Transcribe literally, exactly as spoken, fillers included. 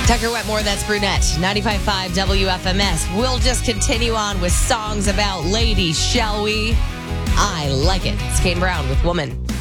Tucker Wetmore, that's Brunette. ninety-five point five W F M S. We'll just continue on with songs about ladies, shall we? I like it. It's Kane Brown with Woman.